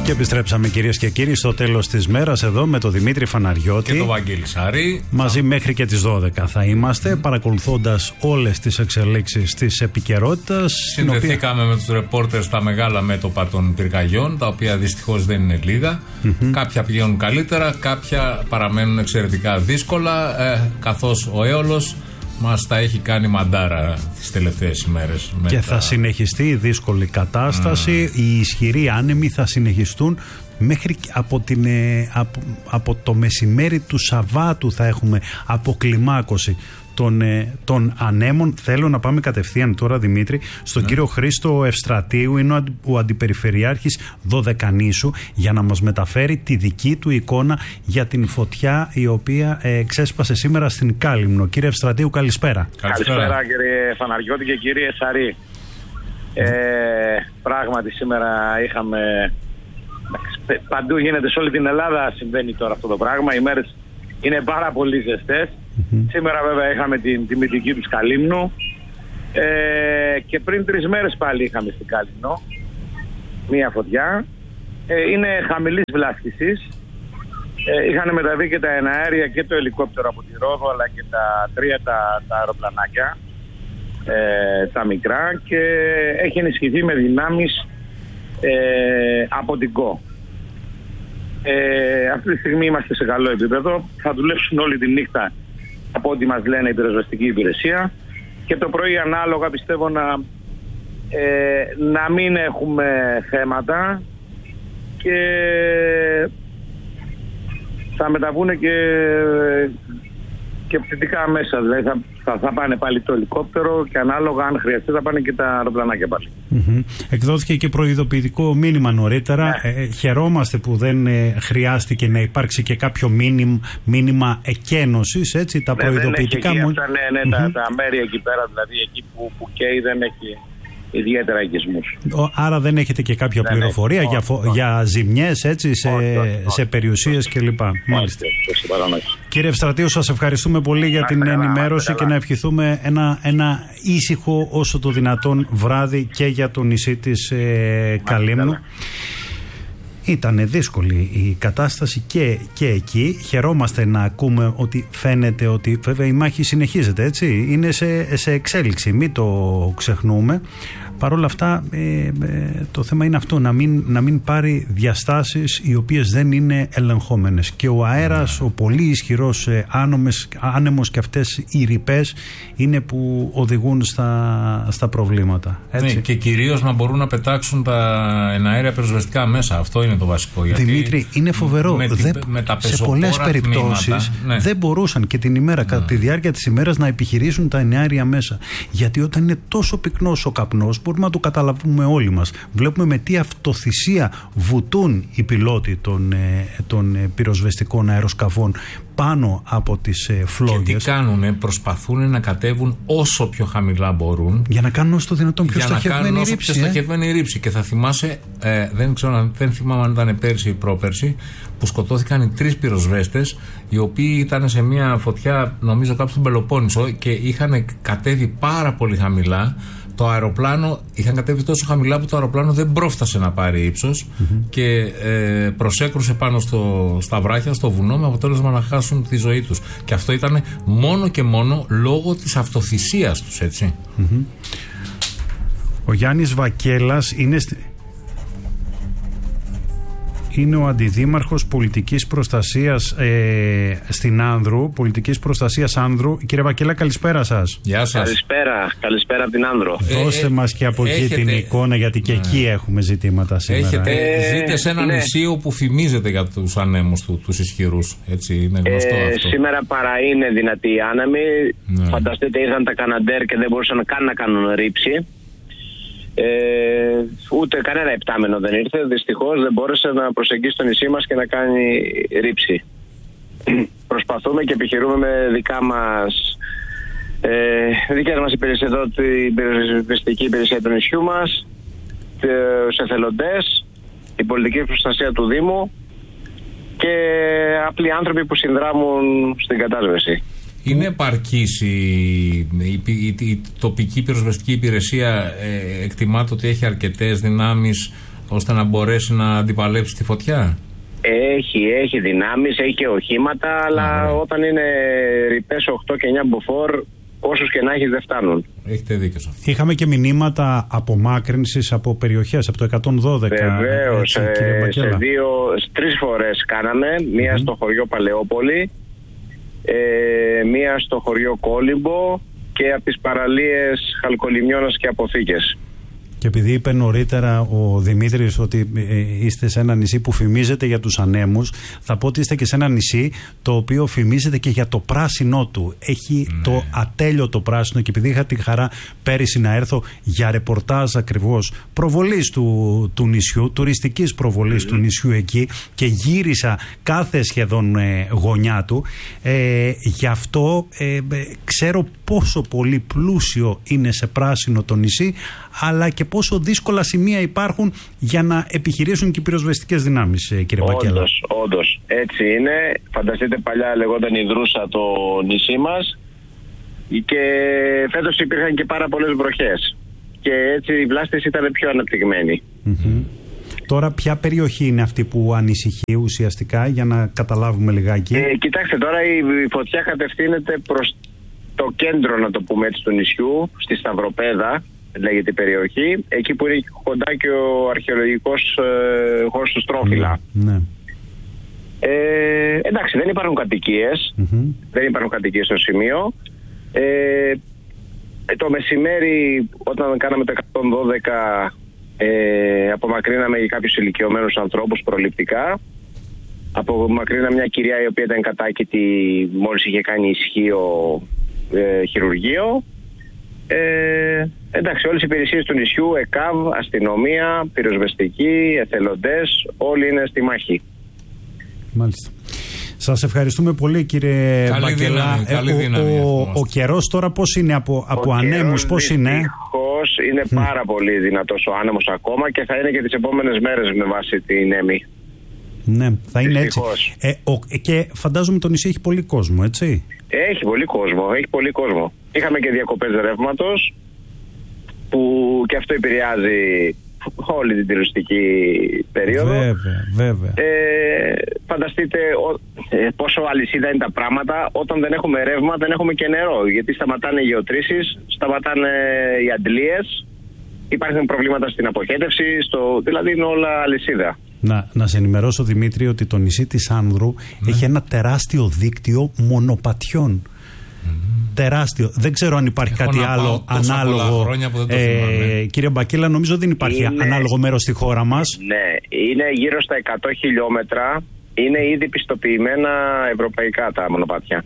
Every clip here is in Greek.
Και επιστρέψαμε, κυρίες και κύριοι, στο τέλος της μέρας εδώ με τον Δημήτρη Φαναριώτη και τον Βαγγέλη Σαρή. Μαζί μέχρι και τις 12 θα είμαστε, παρακολουθώντας όλες τις εξελίξεις της επικαιρότητας. Συνδεθήκαμε με τους ρεπόρτερ στα μεγάλα μέτωπα των πυρκαγιών, τα οποία δυστυχώς δεν είναι λίγα. Κάποια πηγαίνουν καλύτερα, κάποια παραμένουν εξαιρετικά δύσκολα, καθώς ο Έολος μας τα έχει κάνει μαντάρα τις τελευταίες ημέρες. Και θα συνεχιστεί η δύσκολη κατάσταση. Οι ισχυροί άνεμοι θα συνεχιστούν μέχρι από το μεσημέρι του Σαββάτου. Θα έχουμε αποκλιμάκωση των ανέμων. Θέλω να πάμε κατευθείαν τώρα, Δημήτρη, στον κύριο Χρήστο Ευστρατείου. Είναι ο Αντιπεριφερειάρχης Δωδεκανήσου, για να μας μεταφέρει τη δική του εικόνα για την φωτιά η οποία ξέσπασε σήμερα στην Κάλυμνο. Κύριε Ευστρατείου, καλησπέρα. Καλησπέρα, κύριε Φαναριώτη και κύριε Σαρή. Πράγματι σήμερα είχαμε, παντού γίνεται, σε όλη την Ελλάδα συμβαίνει τώρα αυτό το πράγμα. Οι μέρες είναι πάρα πολύ ζεστές. Σήμερα βέβαια είχαμε την τιμητική του Καλύμνου, και πριν 3 μέρες πάλι είχαμε στην Κάλυμνο μία φωτιά. Είναι χαμηλής βλάστησης. Είχαν μεταβεί και τα εναέρια και το ελικόπτερο από τη Ρόδο, αλλά και τα 3 τα αεροπλανάκια, τα μικρά, και έχει ενισχυθεί με δυνάμεις από την ΚΟ. Αυτή τη στιγμή είμαστε σε καλό επίπεδο. Θα δουλέψουν όλη τη νύχτα από ό,τι μας λένε η πυροσβεστική υπηρεσία, και το πρωί ανάλογα πιστεύω να μην έχουμε θέματα, και θα μεταβούν και πτυτικά μέσα. Δηλαδή θα πάνε πάλι το ελικόπτερο, και ανάλογα αν χρειαστεί θα πάνε και τα αεροπλανάκια πάλι. Εκδόθηκε και προειδοποιητικό μήνυμα νωρίτερα. Χαιρόμαστε που δεν χρειάστηκε να υπάρξει και κάποιο μήνυμα εκένωσης, έτσι, τα προειδοποιητικά μου. Τα μέρη εκεί πέρα, δηλαδή εκεί που καίει, δεν έχει ιδιαίτερα οικισμούς. Άρα δεν έχετε και κάποια πληροφορία για ζημιές, έτσι, σε περιουσίες κλπ. Μάλιστα. Κύριε Ευστρατείου, σας ευχαριστούμε πολύ για την ενημέρωση και να ευχηθούμε ένα ήσυχο όσο το δυνατόν βράδυ και για το νησί της Καλύμνου. Ήταν δύσκολη η κατάσταση και εκεί. Χαιρόμαστε να ακούμε ότι φαίνεται ότι βέβαια η μάχη συνεχίζεται, έτσι. Είναι σε εξέλιξη, μην το ξεχνούμε. Παρ' όλα αυτά το θέμα είναι αυτό, να μην πάρει διαστάσεις οι οποίες δεν είναι ελεγχόμενες. Και ο αέρας, ο πολύ ισχυρός άνεμος και αυτές οι ρηπές είναι που οδηγούν στα προβλήματα. Έτσι. Ναι, και κυρίως να μπορούν να πετάξουν τα εναέρια πυροσβεστικά μέσα. Αυτό είναι το βασικό. Γιατί Δημήτρη, είναι φοβερό. Σε πολλές περιπτώσεις δεν μπορούσαν και την ημέρα, κατά τη διάρκεια της ημέρας, να επιχειρήσουν τα εναέρια μέσα. Γιατί όταν είναι τόσο πυκνός ο καπνός, μπορούμε να το καταλαβούμε όλοι μας. Βλέπουμε με τι αυτοθυσία βουτούν οι πιλότοι των πυροσβεστικών αεροσκαφών πάνω από τις φλόγες. Και τι κάνουνε, προσπαθούν να κατέβουν όσο πιο χαμηλά μπορούν, για να κάνουν όσο το δυνατόν πιο στοχευμένη ρήψη. Και θα θυμάσαι, δεν θυμάμαι αν ήταν πέρσι ή πρόπερσι, που σκοτώθηκαν οι 3 πυροσβέστες, οι οποίοι ήταν σε μια φωτιά, νομίζω κάπου στον Πελοπόννησο, και είχαν κατέβει πάρα πολύ χαμηλά. Το αεροπλάνο, είχαν κατέβει τόσο χαμηλά που το αεροπλάνο δεν πρόφτασε να πάρει ύψος, και προσέκρουσε πάνω στα βράχια, στο βουνό, με αποτέλεσμα να χάσουν τη ζωή τους. Και αυτό ήταν μόνο και μόνο λόγω της αυτοθυσίας τους, έτσι. Ο Γιάννης Βακέλας είναι ο αντιδήμαρχος πολιτικής προστασίας στην Άνδρου, πολιτικής προστασίας Άνδρου. Κύριε Βακέλα, καλησπέρα σας. Γεια σας. Καλησπέρα από την Άνδρο. Δώστε μας και από εκεί την εικόνα, γιατί και εκεί έχουμε ζητήματα σήμερα. Ζείτε σε ένα νησί όπου φημίζεται για τους ανέμους τους ισχυρούς. Έτσι, είναι γνωστό αυτό. Σήμερα παρά είναι δυνατή η άνεμη. Φανταστείτε, ήρθαν τα Καναντέρ και δεν μπορούσαν καν να κάνουν ρήψη. Ούτε κανένα επτάμενο δεν ήρθε. Δυστυχώς δεν μπόρεσε να προσεγγίσει το νησί μας και να κάνει ρήψη. Προσπαθούμε και επιχειρούμε με δικές μας υπηρεσίες εδώ, την πυροσβεστική υπηρεσία του νησιού μας, τους εθελοντές, την πολιτική προστασία του Δήμου και απλοί άνθρωποι που συνδράμουν στην κατάσβεση. Είναι επαρκής η τοπική πυροσβεστική υπηρεσία? Εκτιμάται ότι έχει αρκετές δυνάμεις ώστε να μπορέσει να αντιπαλέψει τη φωτιά? Έχει δυνάμεις, έχει και οχήματα, αλλά όταν είναι ρηπές 8 και 9 μποφόρ, όσους και να έχεις δεν φτάνουν. Έχετε δίκιο σε αυτό. Είχαμε και μηνύματα απομάκρυνσης από περιοχές, από το 112. Βεβαίως, σε 3 φορές κάναμε, μία στο χωριό Παλαιόπολη, μία στο χωριό Κόλυμπο και από τις παραλίες Χαλκολιμιώνας και Αποθήκες. Και επειδή είπε νωρίτερα ο Δημήτρης ότι είστε σε ένα νησί που φημίζεται για τους ανέμους, θα πω ότι είστε και σε ένα νησί το οποίο φημίζεται και για το πράσινό του. Έχει το ατέλειωτο πράσινο, και επειδή είχα τη χαρά πέρυσι να έρθω για ρεπορτάζ ακριβώς προβολής του νησιού, τουριστικής προβολής του νησιού εκεί, και γύρισα κάθε σχεδόν γωνιά του, γι' αυτό ξέρω πόσο πολύ πλούσιο είναι σε πράσινο το νησί, αλλά και πόσο δύσκολα σημεία υπάρχουν για να επιχειρήσουν και οι πυροσβεστικές δυνάμεις, κύριε Μπακέλα. Όντως, έτσι είναι. Φανταστείτε, παλιά λεγόταν η Δρούσα το νησί μας, και φέτος υπήρχαν και πάρα πολλές βροχές, και έτσι η βλάστηση ήταν πιο αναπτυγμένη. Τώρα ποια περιοχή είναι αυτή που ανησυχεί ουσιαστικά, για να καταλάβουμε λιγάκι? Κοιτάξτε, τώρα η φωτιά κατευθύνεται προς το κέντρο, να το πούμε έτσι, του νησιού, στη Σταυροπέδα λέγεται η περιοχή, εκεί που είναι κοντά και ο αρχαιολογικός χώρος του Στρόφυλλα. Εντάξει, δεν υπάρχουν κατοικίες, δεν υπάρχουν κατοικίες στο σημείο. Το μεσημέρι, όταν κάναμε το 112, απομακρύναμε για κάποιους ηλικιωμένους ανθρώπους προληπτικά. Απομακρύναμε μια κυρία η οποία ήταν κατάκητη, μόλις είχε κάνει ισχύο χειρουργείο. Εντάξει, όλες οι υπηρεσίες του νησιού, ΕΚΑΒ, αστυνομία, πυροσβεστική, εθελοντές, όλοι είναι στη μάχη. Μάλιστα. Σας ευχαριστούμε πολύ, κύριε Μπακέλα. Ο καιρός τώρα πώς είναι από ανέμους, πώς είναι? Δυστυχώς είναι πάρα πολύ δυνατός ο άνεμος ακόμα, και θα είναι και τις επόμενες μέρες με βάση την έμμη. Ναι, θα είναι έτσι. Και φαντάζομαι το νησί έχει πολύ κόσμο, έτσι? Έχει πολύ κόσμο. Είχαμε και διακοπές ρεύματος, που και αυτό επηρεάζει όλη την τουριστική περίοδο. Βέβαια. Φανταστείτε πόσο αλυσίδα είναι τα πράγματα. Όταν δεν έχουμε ρεύμα, δεν έχουμε και νερό, γιατί σταματάνε οι γεωτρήσεις, σταματάνε οι αντλίες, υπάρχουν προβλήματα στην αποχέτευση, δηλαδή είναι όλα αλυσίδα. Να σε ενημερώσω, Δημήτρη, ότι το νησί της Άνδρου έχει ένα τεράστιο δίκτυο μονοπατιών. Τεράστιο. Δεν ξέρω αν υπάρχει κάτι άλλο ανάλογο. Κύριε Μπακέλα, νομίζω δεν υπάρχει ανάλογο μέρος στη χώρα μας. Ναι, είναι γύρω στα 100 χιλιόμετρα. Είναι ήδη πιστοποιημένα ευρωπαϊκά τα μονοπάτια.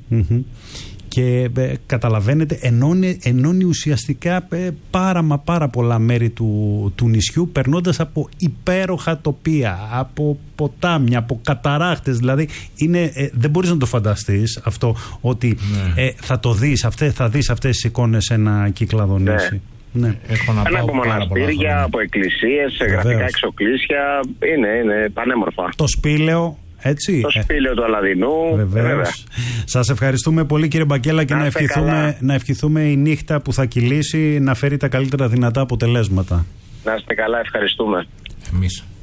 Και καταλαβαίνετε, ενώνει ουσιαστικά πάρα πολλά μέρη του νησιού, περνώντας από υπέροχα τοπία, από ποτάμια, από καταράχτες. Δηλαδή δεν μπορείς να το φανταστείς αυτό, ότι θα δεις αυτές τις εικόνες σε ένα Κυκλαδονήσι. Ναι. Από μοναστήρια, από εκκλησίες, γραφικά εξοκλήσια, είναι πανέμορφα. Το Σπήλαιο. Έτσι. Το Σπήλαιο του Αλαδινού. Βεβαίως. Σας ευχαριστούμε πολύ, κύριε Μπακέλα, και να ευχηθούμε η νύχτα που θα κυλήσει να φέρει τα καλύτερα δυνατά αποτελέσματα. Να είστε καλά, ευχαριστούμε. Εμείς.